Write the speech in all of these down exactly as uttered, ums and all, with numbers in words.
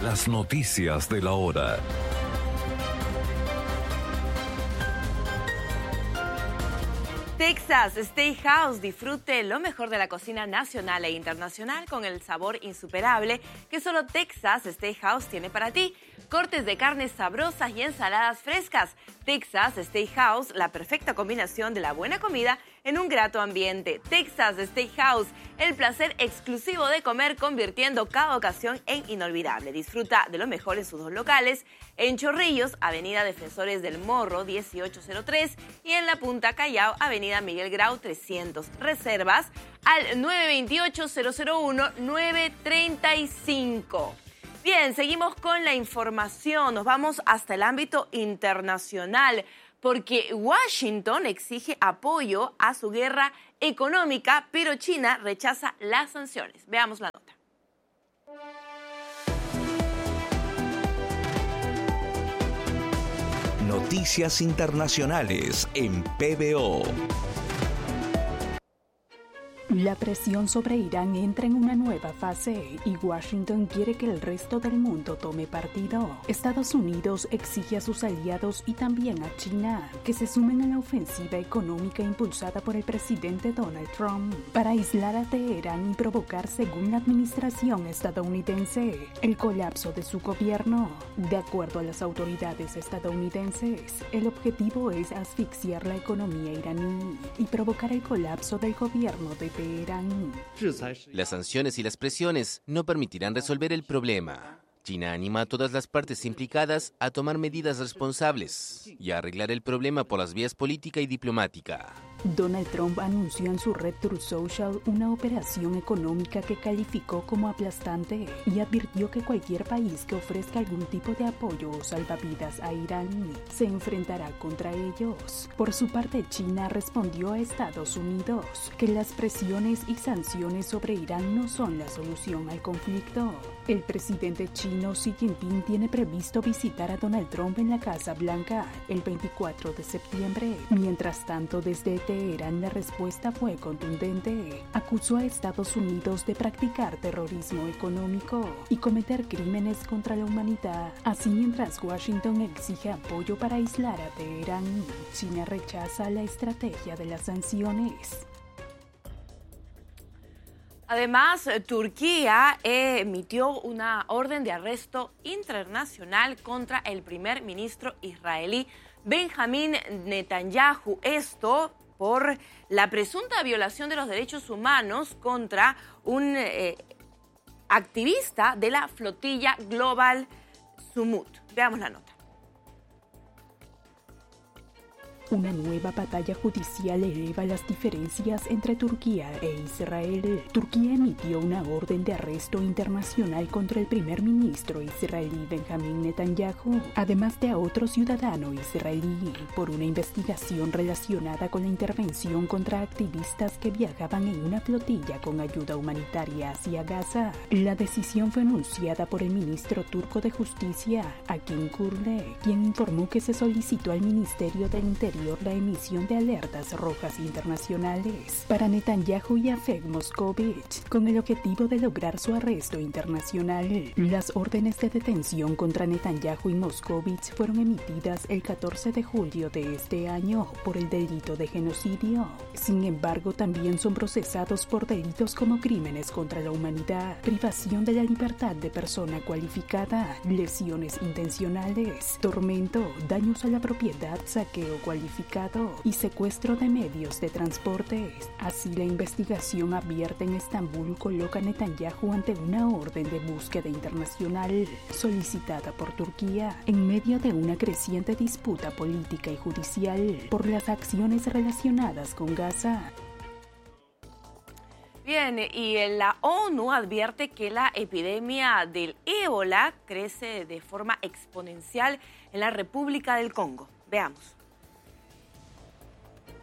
Las noticias de la hora. Texas Steakhouse, disfrute lo mejor de la cocina nacional e internacional con el sabor insuperable que solo Texas Steakhouse tiene para ti. Cortes de carnes sabrosas y ensaladas frescas. Texas Steakhouse, la perfecta combinación de la buena comida en un grato ambiente. Texas Steakhouse, el placer exclusivo de comer, convirtiendo cada ocasión en inolvidable. Disfruta de lo mejor en sus dos locales, en Chorrillos, Avenida Defensores del Morro dieciocho cero tres, y en La Punta Callao, Avenida Miguel Grau trescientos. Reservas al nueve dos ocho, cero cero uno, nueve tres cinco. Bien, seguimos con la información. Nos vamos hasta el ámbito internacional porque Washington exige apoyo a su guerra económica, pero China rechaza las sanciones. Veamos la nota. Noticias internacionales en P B O. La presión sobre Irán entra en una nueva fase y Washington quiere que el resto del mundo tome partido. Estados Unidos exige a sus aliados y también a China que se sumen a la ofensiva económica impulsada por el presidente Donald Trump para aislar a Teherán y provocar, según la administración estadounidense, el colapso de su gobierno. De acuerdo a las autoridades estadounidenses, el objetivo es asfixiar la economía iraní y provocar el colapso del gobierno de Teherán. Las sanciones y las presiones no permitirán resolver el problema. China anima a todas las partes implicadas a tomar medidas responsables y a arreglar el problema por las vías política y diplomática. Donald Trump anunció en su red Truth Social una operación económica que calificó como aplastante y advirtió que cualquier país que ofrezca algún tipo de apoyo o salvavidas a Irán se enfrentará contra ellos. Por su parte, China respondió a Estados Unidos que las presiones y sanciones sobre Irán no son la solución al conflicto. El presidente chino Xi Jinping tiene previsto visitar a Donald Trump en la Casa Blanca el veinticuatro de septiembre. Mientras tanto, desde Teherán la respuesta fue contundente. Acusó a Estados Unidos de practicar terrorismo económico y cometer crímenes contra la humanidad. Así, mientras Washington exige apoyo para aislar a Teherán, China rechaza la estrategia de las sanciones. Además, Turquía emitió una orden de arresto internacional contra el primer ministro israelí Benjamín Netanyahu. Esto por la presunta violación de los derechos humanos contra un eh, activista de la flotilla Global Sumut. Veamos la nota. Una nueva batalla judicial eleva las diferencias entre Turquía e Israel. Turquía emitió una orden de arresto internacional contra el primer ministro israelí Benjamín Netanyahu, además de a otro ciudadano israelí, por una investigación relacionada con la intervención contra activistas que viajaban en una flotilla con ayuda humanitaria hacia Gaza. La decisión fue anunciada por el ministro turco de Justicia, Hakim Kurle, quien informó que se solicitó al Ministerio del Interior la emisión de alertas rojas internacionales para Netanyahu y Afek Moscovich, con el objetivo de lograr su arresto internacional. Las órdenes de detención contra Netanyahu y Moscovich fueron emitidas el catorce de julio de este año por el delito de genocidio. Sin embargo, también son procesados por delitos como crímenes contra la humanidad, privación de la libertad de persona cualificada, lesiones intencionales, tormento, daños a la propiedad, saqueo cualificado y secuestro de medios de transporte. Así, la investigación abierta en Estambul coloca a Netanyahu ante una orden de búsqueda internacional solicitada por Turquía en medio de una creciente disputa política y judicial por las acciones relacionadas con Gaza. Bien, y la ONU advierte que la epidemia del ébola crece de forma exponencial en la República del Congo. Veamos.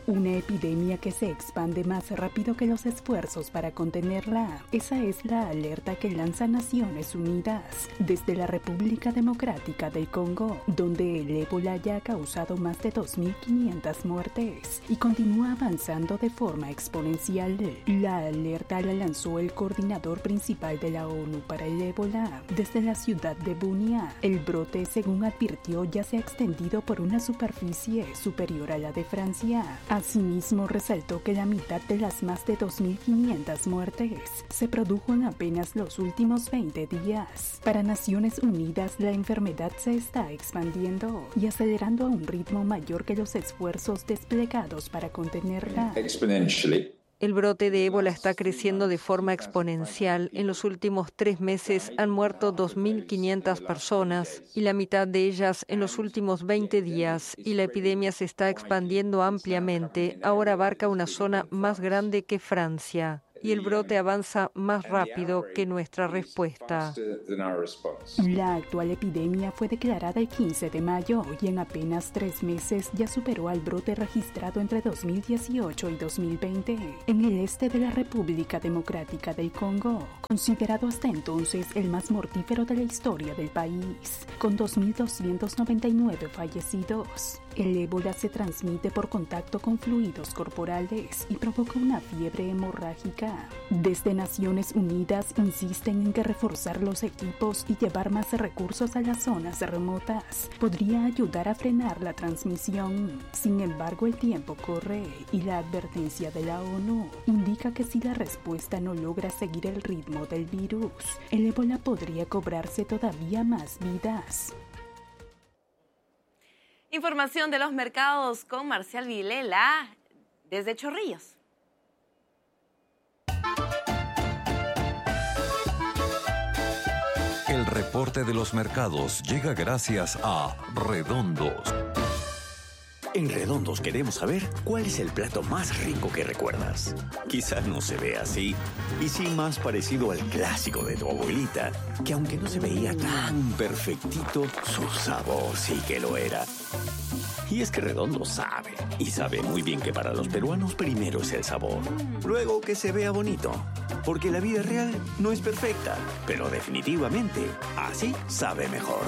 Una epidemia que se expande más rápido que los esfuerzos para contenerla. Esa es la alerta que lanza Naciones Unidas desde la República Democrática del Congo, donde el ébola ya ha causado más de dos mil quinientas muertes y continúa avanzando de forma exponencial. La alerta la lanzó el coordinador principal de la ONU para el ébola desde la ciudad de Bunia. El brote, según advirtió, ya se ha extendido por una superficie superior a la de Francia. Asimismo, resaltó que la mitad de las más de dos mil quinientas muertes se produjo en apenas los últimos veinte días. Para Naciones Unidas, la enfermedad se está expandiendo y acelerando a un ritmo mayor que los esfuerzos desplegados para contenerla. El brote de ébola está creciendo de forma exponencial. En los últimos tres meses han muerto dos mil quinientas personas y la mitad de ellas en los últimos veinte días. Y la epidemia se está expandiendo ampliamente. Ahora abarca una zona más grande que Francia. Y el brote avanza más rápido que nuestra respuesta. La actual epidemia fue declarada el quince de mayo y en apenas tres meses ya superó al brote registrado entre dos mil dieciocho y dos mil veinte en el este de la República Democrática del Congo, considerado hasta entonces el más mortífero de la historia del país, con dos mil doscientos noventa y nueve fallecidos. El ébola se transmite por contacto con fluidos corporales y provoca una fiebre hemorrágica. Desde Naciones Unidas insisten en que reforzar los equipos y llevar más recursos a las zonas remotas podría ayudar a frenar la transmisión. Sin embargo, el tiempo corre y la advertencia de la ONU indica que si la respuesta no logra seguir el ritmo del virus, el ébola podría cobrarse todavía más vidas. Información de los mercados con Marcial Vilela desde Chorrillos. El reporte de los mercados llega gracias a Redondos. En Redondos queremos saber cuál es el plato más rico que recuerdas. Quizás no se ve así, y sí más parecido al clásico de tu abuelita, que aunque no se veía tan perfectito, su sabor sí que lo era. Y es que Redondo sabe, y sabe muy bien que para los peruanos primero es el sabor, luego que se vea bonito, porque la vida real no es perfecta, pero definitivamente así sabe mejor.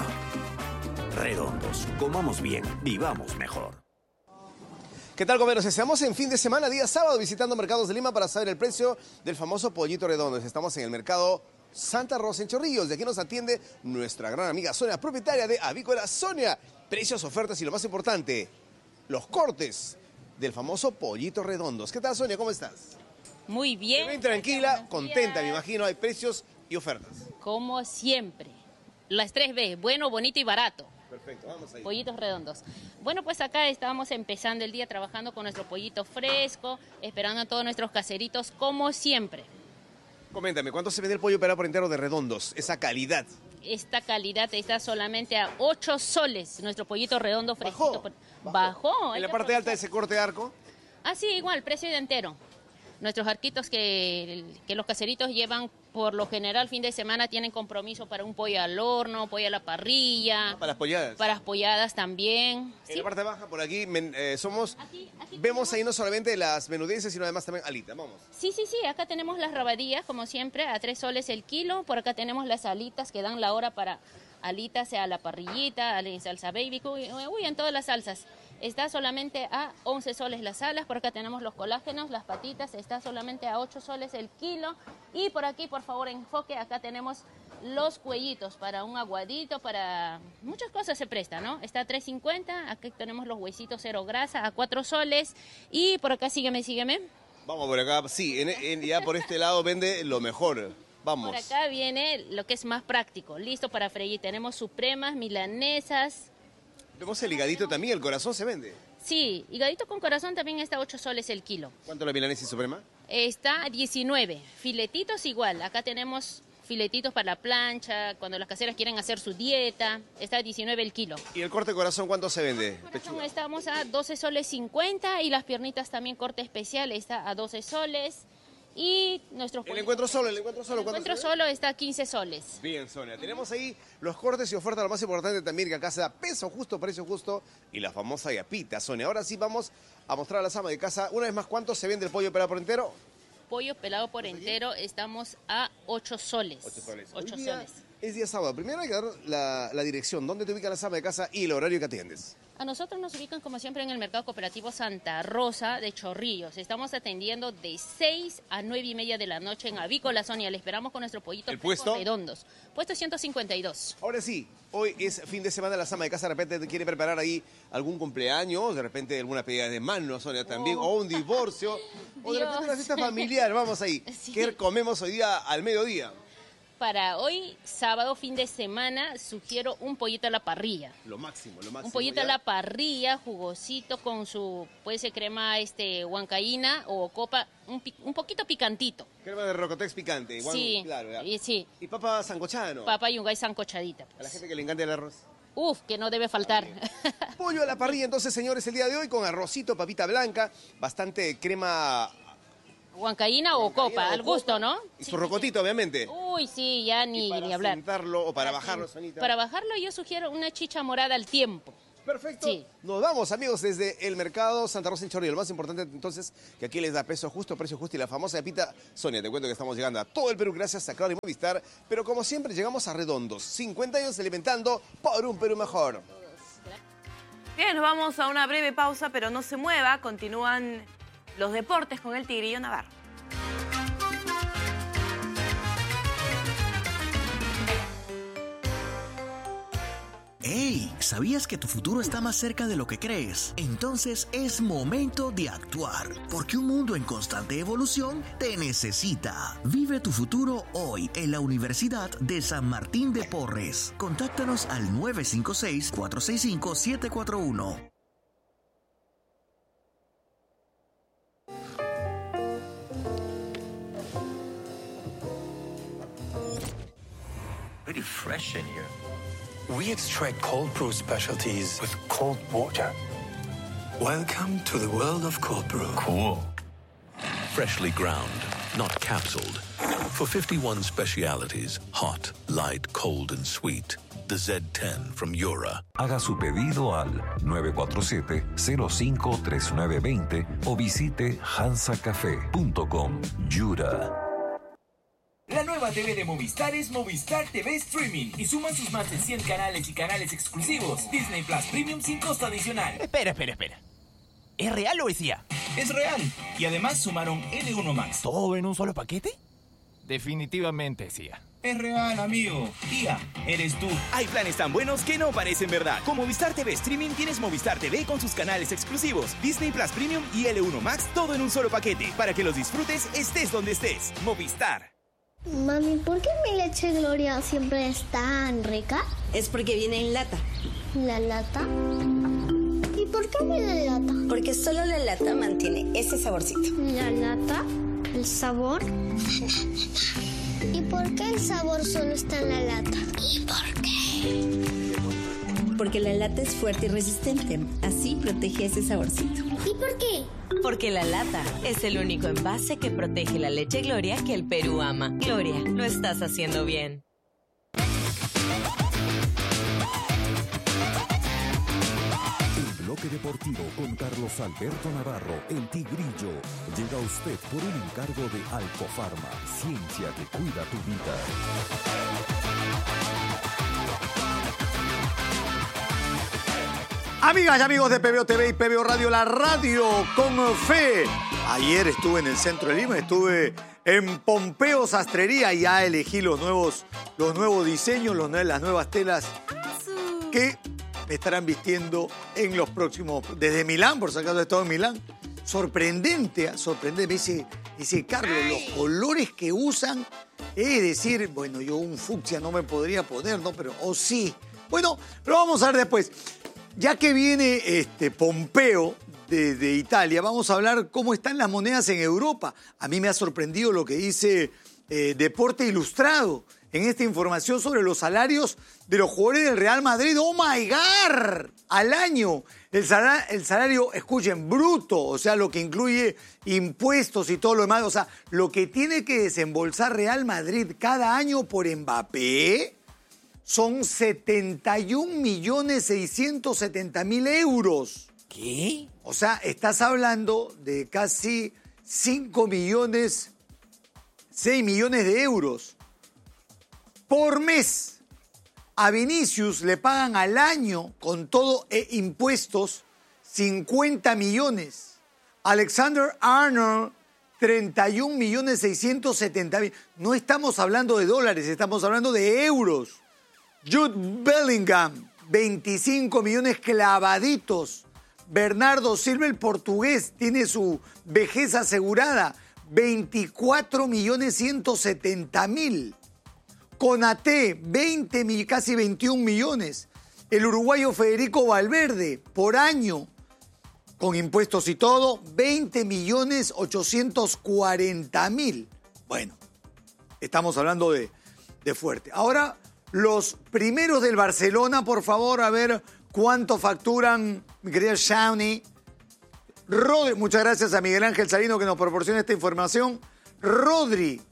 Redondos, comamos bien, vivamos mejor. ¿Qué tal, comeros? Estamos en fin de semana, día sábado, visitando mercados de Lima para saber el precio del famoso pollito redondo. Estamos en el mercado Santa Rosa en Chorrillos. De aquí nos atiende nuestra gran amiga Sonia, propietaria de Avícola. Sonia, precios, ofertas y lo más importante, los cortes del famoso pollito redondos. ¿Qué tal, Sonia? ¿Cómo estás? Muy bien. Bien tranquila, contenta, me imagino. Hay precios y ofertas. Como siempre. Las tres B, bueno, bonito y barato. Perfecto, vamos ahí. Pollitos redondos. Bueno, pues acá estábamos empezando el día trabajando con nuestro pollito fresco, esperando a todos nuestros caseritos, como siempre. Coméntame, ¿cuánto se vende el pollo pelado por entero de redondos? Esa calidad. Esta calidad está solamente a ocho soles, nuestro pollito redondo fresquito. Bajó. Bajó. ¿En la parte alta de ese corte de arco? Ah, sí, igual, precio de entero. Nuestros arquitos que, que los caseritos llevan por lo general fin de semana tienen compromiso para un pollo al horno, pollo a la parrilla. Ah, para las polladas. Para las polladas también. En ¿sí? la parte baja, por aquí, men, eh, somos, Aquí, aquí vemos tenemos... ahí no solamente las menudencias, sino además también alitas. Vamos. Sí, sí, sí, acá tenemos las rabadillas, como siempre, a tres soles el kilo. Por acá tenemos las alitas que dan la hora para alitas a la parrillita, a la salsa baby, uy, uy, en todas las salsas. Está solamente a once soles las alas, por acá tenemos los colágenos, las patitas, está solamente a ocho soles el kilo. Y por aquí, por favor, enfoque, acá tenemos los cuellitos para un aguadito, para muchas cosas se presta, ¿no? Está a tres cincuenta, aquí tenemos los huesitos cero grasa a cuatro soles. Y por acá, sígueme, sígueme. Vamos por acá, sí, en, en, ya por este lado vende lo mejor. Vamos. Por acá viene lo que es más práctico, listo para freír. Tenemos supremas, milanesas. Vemos el higadito también, el corazón se vende. Sí, higadito con corazón también está a ocho soles el kilo. ¿Cuánto la milanesa y suprema? Está a diecinueve. Filetitos igual. Acá tenemos filetitos para la plancha, cuando las caseras quieren hacer su dieta. Está a diecinueve el kilo. ¿Y el corte de corazón cuánto se vende? Corazón estamos a doce soles cincuenta y las piernitas también corte especial está a doce soles. Y nuestros el encuentro solo, el encuentro solo. El encuentro solo está a quince soles. Bien, Sonia. Tenemos ahí los cortes y ofertas, lo más importante también, que acá se da peso justo, precio justo, y la famosa yapita, Sonia. Ahora sí vamos a mostrar a las amas de casa. Una vez más, ¿cuánto se vende el pollo pelado por entero? Pollo pelado por entero estamos a ocho soles. ocho soles. ocho Hoy día soles. Es día sábado. Primero hay que dar la, la dirección. ¿Dónde te ubica la ama de casa y el horario que atiendes? A nosotros nos ubican, como siempre, en el Mercado Cooperativo Santa Rosa de Chorrillos. Estamos atendiendo de seis a nueve y media de la noche en Avícola Sonia. Le esperamos con nuestro pollito ¿El puesto? redondos. Puesto ciento cincuenta y dos. Ahora sí, hoy es fin de semana, la ama de casa de repente quiere preparar ahí algún cumpleaños, de repente alguna pedida de mano, Sonia, también, Oh. o un divorcio, o de Dios. repente una fiesta familiar. Vamos ahí. Sí. ¿Qué comemos hoy día al mediodía? Para hoy, sábado, fin de semana, sugiero un pollito a la parrilla. Lo máximo, lo máximo. Un pollito ¿ya? a la parrilla, jugosito, con su, puede ser crema este, huancaína o copa, un, pi- un poquito picantito. Crema de rocotex picante. Igual, Sí, claro, ya. y sí. Y papa sancochada, ¿no? Papa yungay sancochadita. A la Pues. gente que le encanta el arroz. Uf, que no debe faltar. Pollo a la parrilla, entonces, señores, el día de hoy con arrocito, papita blanca, bastante crema... Huancaína o copa, o al gusto, copa, ¿no? Y Sí, su rocotito, obviamente. Uy, sí, ya ni, Y para ni hablar. sentarlo o para bajarlo, Sonita. Para bajarlo yo sugiero una chicha morada al tiempo. Perfecto. Sí. Nos vamos, amigos, desde el mercado Santa Rosa en Chorrillos. Lo más importante, entonces, que aquí les da peso justo, precio justo y la famosa pepita. Sonia, te cuento que estamos llegando a todo el Perú gracias a Claro y Movistar. Pero como siempre, llegamos a redondos. cincuenta años alimentando por un Perú mejor. Bien, nos vamos a una breve pausa, pero no se mueva. Continúan los deportes con el Tigrillo Navarro. ¡Hey! ¿Sabías que tu futuro está más cerca de lo que crees? Entonces es momento de actuar, porque un mundo en constante evolución te necesita. Vive tu futuro hoy en la Universidad de San Martín de Porres. Contáctanos al nueve cinco seis, cuatro seis cinco, siete cuatro uno. Pretty fresh in here. We extract cold brew specialties with cold water. Welcome to the world of cold brew. Cool. Freshly ground, not capsuled. For fifty-one specialities, hot, light, cold, and sweet. The Z ten from Yura. Haga su pedido al nueve cuatro siete, cero cinco tres nueve dos cero o visite hansa café punto com. Yura. La nueva T V de Movistar es Movistar T V Streaming y suman sus más de cien canales y canales exclusivos. Disney Plus Premium sin costo adicional. Espera, espera, espera. ¿Es real o es I A? Es real. Y además sumaron L uno Max. ¿Todo en un solo paquete? Definitivamente es I A. Es real, amigo. I A, eres tú. Hay planes tan buenos que no parecen verdad. Con Movistar T V Streaming tienes Movistar T V con sus canales exclusivos, Disney Plus Premium y L uno Max, todo en un solo paquete. Para que los disfrutes, estés donde estés. Movistar. Mami, ¿por qué mi leche Gloria siempre es tan rica? Es porque viene en lata. ¿La lata? ¿Y por qué viene en lata? Porque solo la lata mantiene ese saborcito. ¿La lata? ¿El sabor? ¿Y por qué el sabor solo está en la lata? ¿Y por qué? Porque la lata es fuerte y resistente. Así protege ese saborcito. ¿Y por qué? Porque la lata es el único envase que protege la leche Gloria que el Perú ama. Gloria, lo estás haciendo bien. El bloque deportivo con Carlos Alberto Navarro, el Tigrillo, llega a usted por un encargo de Alcofarma, ciencia que cuida tu vida. Amigas y amigos de P B O T V y P B O Radio, la radio con fe. Ayer estuve en el centro de Lima, estuve en Pompeo Sastrería y ya elegí los nuevos, los nuevos diseños, los, las nuevas telas que me estarán vistiendo en los próximos... Desde Milán, por si acaso he estado en Milán. Sorprendente, sorprendente. Me dice, dice Carlos, los colores que usan, es decir, bueno, yo un fucsia no me podría poner, ¿no? Pero, o oh, sí. Bueno, pero vamos a ver después. Ya que viene este Pompeo de, de Italia, vamos a hablar cómo están las monedas en Europa. A mí me ha sorprendido lo que dice eh, Deporte Ilustrado en esta información sobre los salarios de los jugadores del Real Madrid. ¡Oh, my God! Al año. El salario, el salario, escuchen, bruto, o sea, lo que incluye impuestos y todo lo demás. O sea, lo que tiene que desembolsar Real Madrid cada año por Mbappé son setenta y un millones seiscientos setenta mil euros. ¿Qué? O sea, estás hablando de casi cinco millones, seis millones de euros por mes. A Vinicius le pagan al año, con todo e impuestos, cincuenta millones. Alexander Arnold, treinta y un millones seiscientos setenta mil. No estamos hablando de dólares, estamos hablando de euros. Jude Bellingham, veinticinco millones clavaditos. Bernardo Silva, el portugués, tiene su vejez asegurada, veinticuatro millones ciento setenta mil. Konaté, veinte, casi veintiún millones. El uruguayo Federico Valverde, por año, con impuestos y todo, veinte millones ochocientos cuarenta mil. Bueno, estamos hablando de, de fuerte. Ahora, los primeros del Barcelona, por favor, a ver cuánto facturan, mi querida Shawnee. Rodri, muchas gracias a Miguel Ángel Salino que nos proporciona esta información. Rodri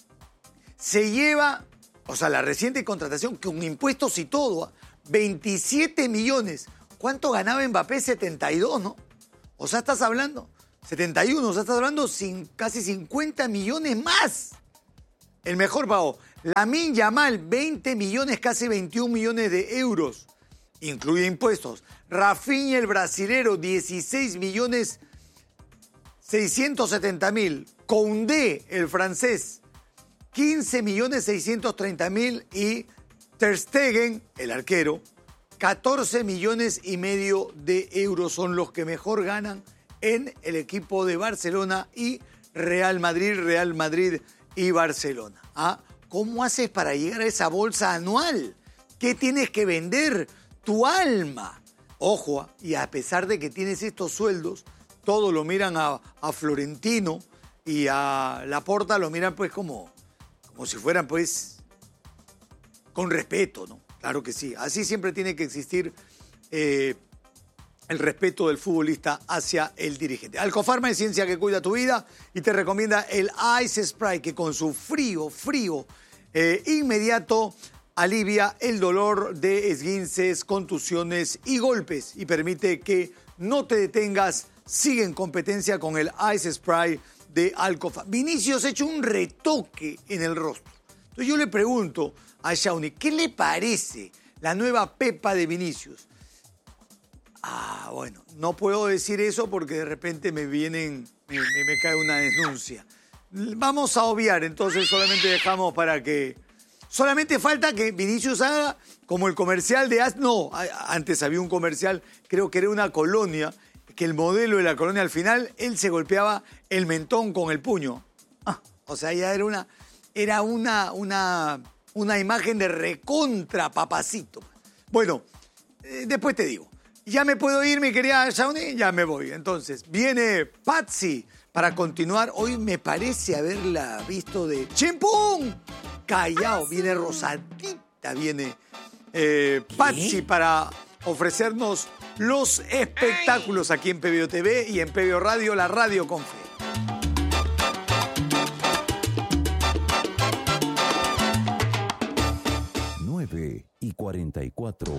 se lleva, o sea, la reciente contratación con impuestos y todo, veintisiete millones. ¿Cuánto ganaba Mbappé? setenta y dos, ¿no? O sea, estás hablando, setenta y uno, o sea, estás hablando sin, casi cincuenta millones más. El mejor pago. Lamine Yamal, veinte millones, casi veintiún millones de euros. Incluye impuestos. Rafinha, el brasilero, dieciséis millones seiscientos setenta mil. Koundé, el francés, quince millones seiscientos treinta mil. Y Ter Stegen, el arquero, catorce millones y medio de euros son los que mejor ganan en el equipo de Barcelona y Real Madrid, Real Madrid y Barcelona. ¿Ah? ¿Cómo haces para llegar a esa bolsa anual? ¿Qué tienes que vender? Tu alma. Ojo, y a pesar de que tienes estos sueldos, todos lo miran a, a Florentino y a Laporta lo miran pues como, como si fueran pues con respeto, ¿no? Claro que sí. Así siempre tiene que existir eh, el respeto del futbolista hacia el dirigente. Alcofarma es ciencia que cuida tu vida y te recomienda el Ice Spray, que con su frío, frío eh, inmediato alivia el dolor de esguinces, contusiones y golpes y permite que no te detengas. Sigue en competencia con el Ice Spray de Alcofarma. Vinicius ha hecho un retoque en el rostro. Entonces yo le pregunto a Shawnee, ¿qué le parece la nueva pepa de Vinicius? Ah, bueno, no puedo decir eso porque de repente me vienen, me, me, me cae una denuncia. Vamos a obviar, entonces solamente dejamos para que... Solamente falta que Vinicius haga como el comercial de... No, antes había un comercial, creo que era una colonia, que el modelo de la colonia al final, él se golpeaba el mentón con el puño. Ah, o sea, ya era una... Era una... una Una imagen de recontra papacito. Bueno, eh, después te digo. Ya me puedo ir, mi querida Shawnee, ya me voy. Entonces, viene Patsy para continuar. Hoy me parece haberla visto de Chimpún. Callao, viene rosadita, viene eh, Patsy para ofrecernos los espectáculos aquí en P B O T V y en P B O Radio, la radio con fe. Y cuarenta y cuatro.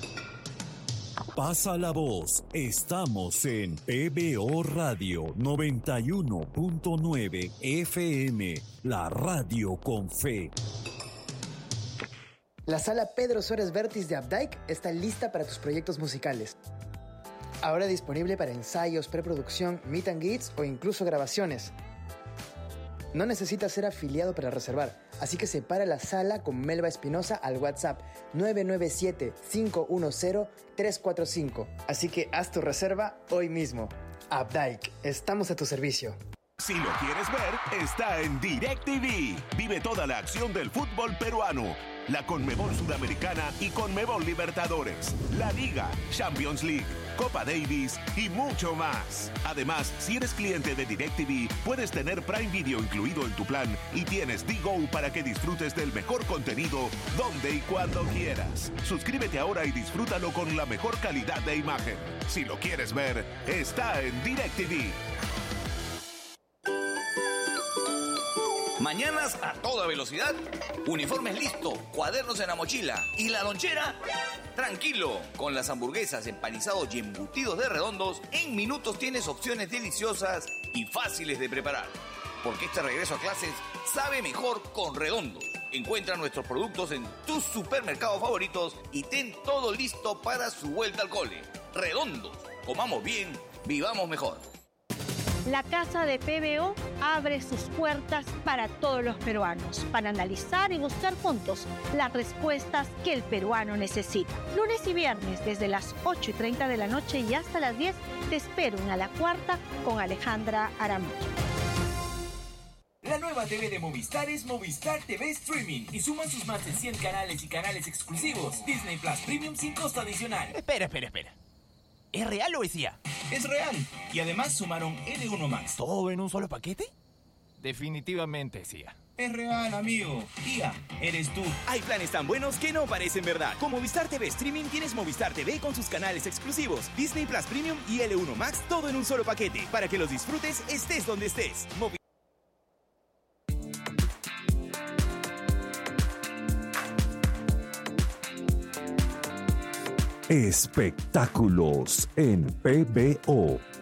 Pasa la voz. Estamos en P B O Radio noventa y uno punto nueve F M, la radio con fe. La sala Pedro Suárez Vértiz de Updike está lista para tus proyectos musicales. Ahora disponible para ensayos, preproducción, meet and greets o incluso grabaciones. No necesitas ser afiliado para reservar, así que separa la sala con Melba Espinosa al WhatsApp nueve nueve siete, cinco uno cero, tres cuatro cinco. Así que haz tu reserva hoy mismo. Updike, estamos a tu servicio. Si lo quieres ver, está en DirecTV. Vive toda la acción del fútbol peruano. La Conmebol Sudamericana y Conmebol Libertadores, la Liga, Champions League, Copa Davis y mucho más. Además, si eres cliente de DirecTV, puedes tener Prime Video incluido en tu plan y tienes D-Go para que disfrutes del mejor contenido donde y cuando quieras. Suscríbete ahora y disfrútalo con la mejor calidad de imagen. Si lo quieres ver, está en DirecTV. Mañanas a toda velocidad, uniformes listo, cuadernos en la mochila y la lonchera. Tranquilo, con las hamburguesas, empanizados y embutidos de Redondos, en minutos tienes opciones deliciosas y fáciles de preparar. Porque este regreso a clases sabe mejor con Redondos. Encuentra nuestros productos en tus supermercados favoritos y ten todo listo para su vuelta al cole. Redondos, comamos bien, vivamos mejor. La Casa de P B O abre sus puertas para todos los peruanos, para analizar y buscar juntos las respuestas que el peruano necesita. Lunes y viernes, desde las ocho y treinta de la noche y hasta las diez, te espero en A la Cuarta con Alejandra Aramillo. La nueva T V de Movistar es Movistar T V Streaming y suman sus más de cien canales y canales exclusivos. Disney Plus Premium sin costo adicional. Espera, espera, espera. ¿Es real o es I A? Es real. Y además sumaron L uno Max. ¿Todo en un solo paquete? Definitivamente es I A. Es real, amigo. I A, eres tú. Hay planes tan buenos que no parecen verdad. Con Movistar T V Streaming tienes Movistar T V con sus canales exclusivos, Disney Plus Premium y L uno Max, todo en un solo paquete. Para que los disfrutes, estés donde estés. Movi- Espectáculos en P B O.